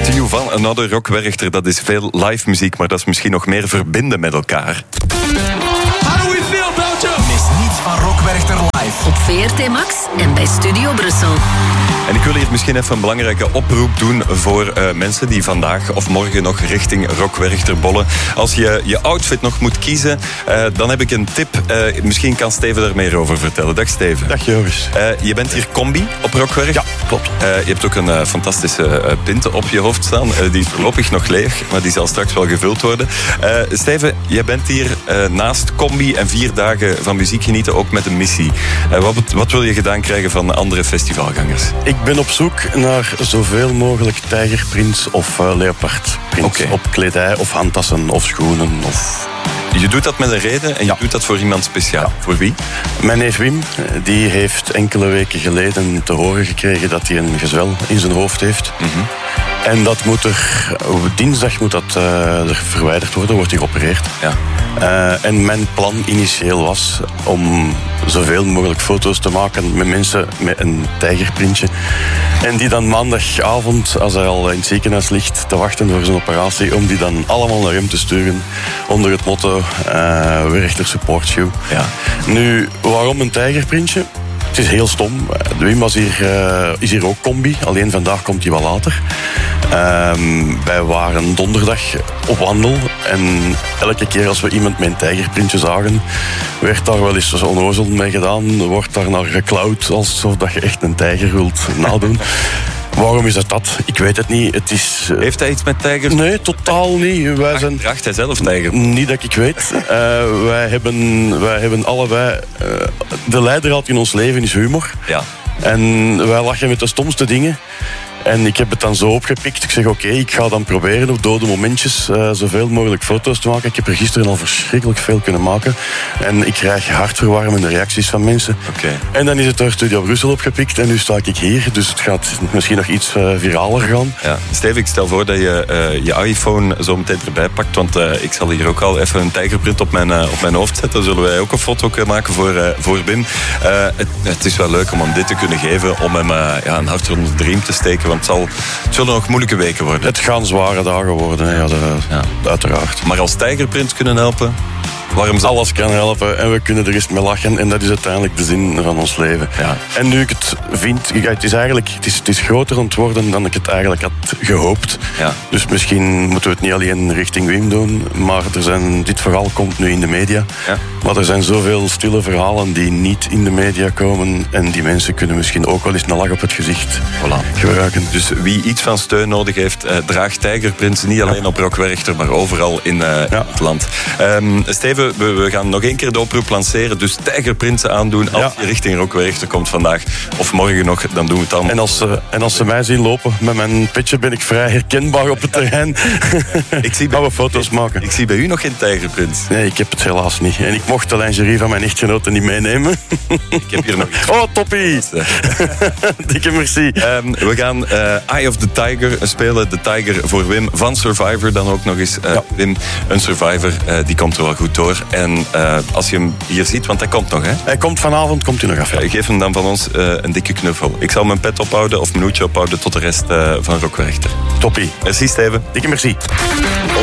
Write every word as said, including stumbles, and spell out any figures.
to You van Another Rock Werchter. Dat is veel live muziek, maar dat is misschien nog meer verbinden met elkaar. How do we feel, Belgium? Mis niets van Rock Werchter live. Op V R T Max en bij Studio Brussel. En ik wil hier misschien even een belangrijke oproep doen voor uh, mensen die vandaag of morgen nog richting Rock Werchter bollen. Als je je outfit nog moet kiezen, uh, dan heb ik een tip. Uh, misschien kan Steven daar meer over vertellen. Dag Steven. Dag Joris. Uh, je bent hier combi op Rock Werchter? Ja, klopt. Uh, je hebt ook een uh, fantastische uh, pinte op je hoofd staan. Uh, die is voorlopig nog leeg, maar die zal straks wel gevuld worden. Uh, Steven, jij bent hier uh, naast combi en vier dagen van muziek genieten ook met een missie. Uh, wat, wat wil je gedaan krijgen van andere festivalgangers? Ik ben op zoek naar zoveel mogelijk tijgerprints of uh, leopardprints. Okay. Op kledij of handtassen of schoenen. Of... Je doet dat met een reden en je ja. doet dat voor iemand speciaal. Ja. Voor wie? Mijn neef Wim, die heeft enkele weken geleden te horen gekregen dat hij een gezwel in zijn hoofd heeft. Mm-hmm. En dat moet er, dinsdag moet dat uh, er verwijderd worden, wordt hij geopereerd. Ja. Uh, en mijn plan initieel was om zoveel mogelijk foto's te maken met mensen met een tijgerprintje. En die dan maandagavond, als hij al in het ziekenhuis ligt te wachten voor zijn operatie, om die dan allemaal naar hem te sturen onder het motto uh, Werchter Support You. Ja. Nu, waarom een tijgerprintje? Het is heel stom. De Wim was hier, uh, is hier ook combi, alleen vandaag komt hij wel later. Um, wij waren donderdag op wandel en elke keer als we iemand met een tijgerprintje zagen, werd daar wel eens zo onnozel mee gedaan, wordt daar naar geklauwd alsof dat je echt een tijger wilt nadoen. Waarom is dat dat? Ik weet het niet. Het is, uh... Heeft hij iets met tijgers? Nee, totaal niet. Wij zijn... Draagt hij zelf tijger? Niet dat ik weet. Uh, wij, hebben, wij hebben allebei... Uh, de leidraad in ons leven is humor. Ja. En wij lachen met de stomste dingen. En ik heb het dan zo opgepikt. Ik zeg, oké, okay, ik ga dan proberen op dode momentjes uh, zoveel mogelijk foto's te maken. Ik heb er gisteren al verschrikkelijk veel kunnen maken. En ik krijg hartverwarmende reacties van mensen. Okay. En dan is het door Studio Brussel opgepikt. En nu sta ik hier. Dus het gaat misschien nog iets uh, viraler gaan. Ja. Steven, ik stel voor dat je uh, je iPhone zo meteen erbij pakt. Want uh, ik zal hier ook al even een tijgerprint op mijn, uh, op mijn hoofd zetten. Dan zullen wij ook een foto maken voor, uh, voor Wim. Uh, het, het is wel leuk om hem dit te kunnen geven. Om hem uh, ja, een hart onder de riem te steken. Want het, zal, het zullen nog moeilijke weken worden. Het gaan zware dagen worden, hè. Ja, de, ja. Uiteraard. Maar als tijgerprint kunnen helpen... Waarom ze... Alles kan helpen en we kunnen er eens mee lachen. En dat is uiteindelijk de zin van ons leven. Ja. En nu ik het vind, het is eigenlijk het is, het is groter aan het worden dan ik het eigenlijk had gehoopt. Ja. Dus misschien moeten we het niet alleen richting Wim doen. Maar er zijn, dit verhaal komt nu in de media. Ja. Maar er zijn zoveel stille verhalen die niet in de media komen. En die mensen kunnen misschien ook wel eens een lach op het gezicht voilà. gebruiken. Dus wie iets van steun nodig heeft, uh, draagt tijgerprints. Niet alleen ja. op Rock Werchter, maar overal in, uh, ja. in het land. Um, Steven, We, we gaan nog één keer de oproep lanceren. Dus tijgerprinten aandoen als ja. je richting Rock Werchter komt vandaag. Of morgen nog, dan doen we het dan. En als, uh, en als ze mij zien lopen met mijn petje, ben ik vrij herkenbaar op het terrein. Ik zie bij, gaan we foto's ik, maken. Ik zie bij u nog geen tijgerprint. Nee, ik heb het helaas niet. En ik mocht de lingerie van mijn echtgenote niet meenemen. Ik heb hier nog iets. Oh, toppie! Dikke merci. Um, we gaan uh, Eye of the Tiger spelen. De Tiger voor Wim van Survivor. Dan ook nog eens uh, ja. Wim, een Survivor. Uh, die komt er wel goed door. En uh, als je hem hier ziet, want hij komt nog, hè? Hij komt vanavond, komt hij nog af. Ja, geef hem dan van ons uh, een dikke knuffel. Ik zal mijn pet ophouden of mijn hoedje ophouden tot de rest uh, van Rock Werchter. Toppie. Merci, Steven. Dikke merci.